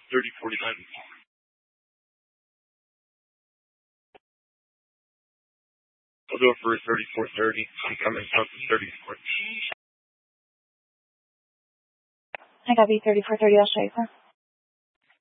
3049. I'll do it for 3430. I'm coming south to 34. I got B 3430. I'll show you, sir.